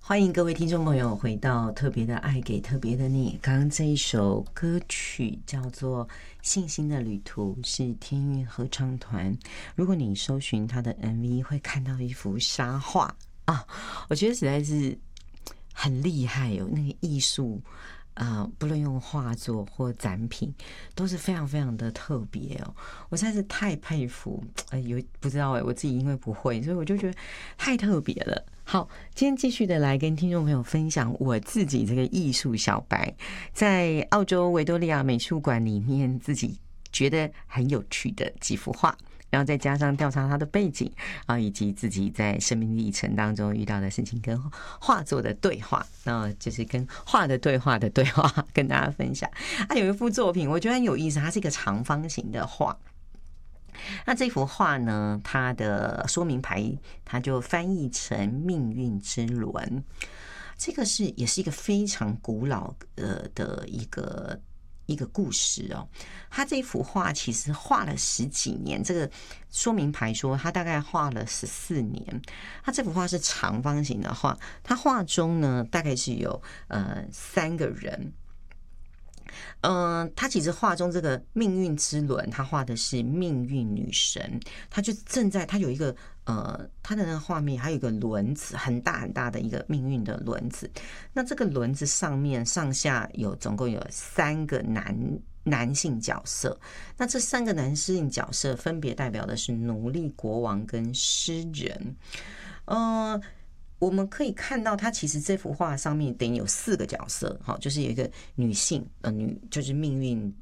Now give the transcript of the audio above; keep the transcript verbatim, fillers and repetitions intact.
欢迎各位听众朋友回到特别的爱给特别的你。刚刚这一首歌曲叫做《信心的旅途》，是天韵合唱团。如果你搜寻他的 M V， 会看到一幅沙画啊，我觉得实在是很厉害哦，那个艺术。呃，不论用画作或展品，都是非常非常的特别哦。我实在是太佩服，呃，有不知道哎，我自己因为不会，所以我就觉得太特别了。好，今天继续的来跟听众朋友分享我自己这个艺术小白，在澳洲维多利亚美术馆里面自己觉得很有趣的几幅画。然后再加上调查他的背景啊，以及自己在生命历程当中遇到的事情跟画作的对话，那就是跟画的对话的对话，跟大家分享。啊，有一幅作品我觉得很有意思，它是一个长方形的画。那这幅画呢，它的说明牌它就翻译成命运之轮。这个是也是一个非常古老呃的一个。一个故事哦，他这幅画其实画了十几年，这个说明牌说他大概画了十四年。他这幅画是长方形的画，他画中呢大概是有呃三个人。嗯、呃，他其实画中这个命运之轮，他画的是命运女神，他就正在他有一个呃，他的那个画面还有一个轮子，很大很大的一个命运的轮子。那这个轮子上面上下有总共有三个男男性角色，那这三个男性角色分别代表的是奴隶、国王跟诗人。呃。我们可以看到，它其实这幅画上面等于有四个角色，哈，就是有一个女性，呃，女就是命运